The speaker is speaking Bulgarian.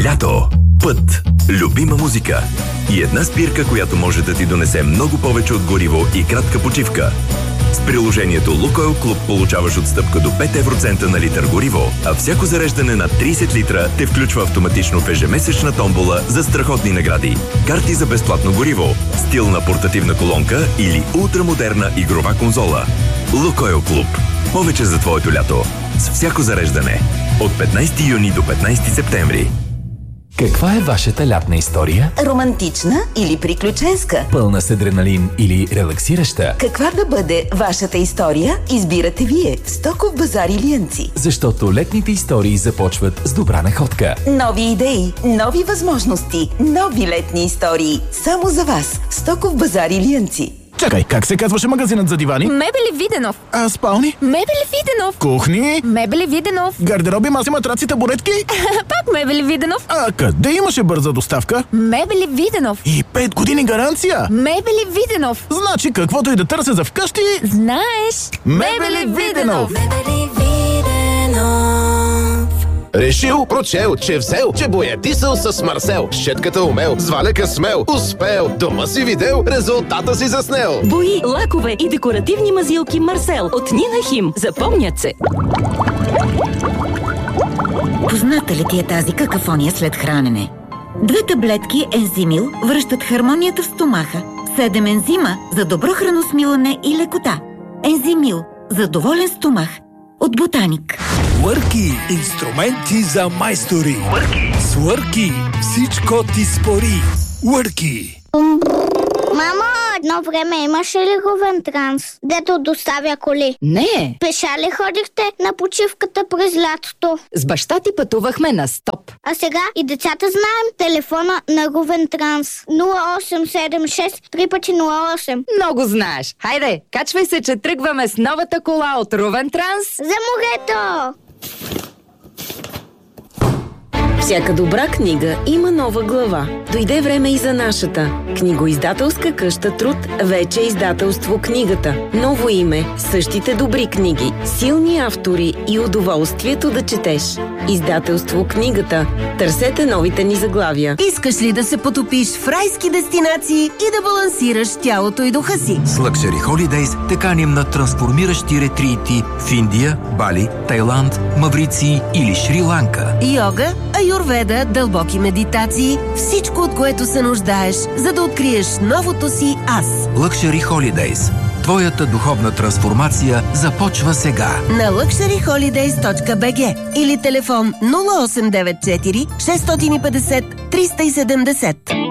Лято, път, любима музика и една спирка, която може да ти донесе много повече от гориво и кратка почивка. С приложението Лукойл Клуб получаваш отстъпка до 5 евроцента на литър гориво, а всяко зареждане на 30 литра те включва автоматично в ежемесечна томбола за страхотни награди. Карти за безплатно гориво, стилна портативна колонка или ултрамодерна игрова конзола. Лукойл Клуб. Повече за твоето лято. С всяко зареждане. От 15 юни до 15 септември. Каква е вашата лятна история? Романтична или приключенска? Пълна с адреналин или релаксираща? Каква да бъде вашата история, избирате вие в Стоков базар Илиянци. Защото летните истории започват с добра находка. Нови идеи, нови възможности, нови летни истории. Само за вас. Стоков базар Илиянци. Чакай, как се казваше магазинът за дивани? Мебели Виденов. А спални? Мебели Виденов. Кухни? Мебели Виденов. Гардероби, маси, матраци, табуретки? Пак Мебели Виденов. А къде имаше бърза доставка? Мебели Виденов. И 5 години гаранция? Мебели Виденов. Значи каквото и да търся за вкъщи... Знаеш? Мебели Виденов. Мебели Виденов. Решил, прочел, че взел, че боядисал с Марсел. Щетката умел, с валяка смел, успел. Дома си видел, резултата си заснел. Бои, лакове и декоративни мазилки Марсел от Нина Хим. Запомнят се. Позната ли ти е тази какафония след хранене? 2 таблетки Ензимил връщат хармонията в стомаха. 7 ензима за добро храносмилане и лекота. Ензимил за доволен стомах. От Ботаник. Уърки – инструменти за майстори. С Уърки всичко ти спори. Уърки. Мамо, едно време имаше ли ровен транс, дето доставя коли? Не. Пеша ли ходихте на почивката през лятото? С баща ти пътувахме на стоп. А сега и децата знаем телефона на ровен транс. 0876 3x08. Много знаеш. Хайде, качвай се, че тръгваме с новата кола от Ровен Транс. За морето! Всяка добра книга има нова глава. Дойде време и за нашата. Книгоиздателска къща Труд вече е издателство Книгата. Ново име, същите добри книги, силни автори и удоволствието да четеш. Издателство Книгата. Търсете новите ни заглавия. Искаш ли да се потопиш в райски дестинации и да балансираш тялото и духа си? С Luxury Holidays те каним на трансформиращи ретрити в Индия, Бали, Тайланд, Маврици или Шри-Ланка. Йога, аюрведа, дълбоки медитации, всичко, от което се нуждаеш, за да откриеш новото си аз. Luxury Holidays. Твоята духовна трансформация започва сега. На luxuryholidays.bg или телефон 0894 650 370.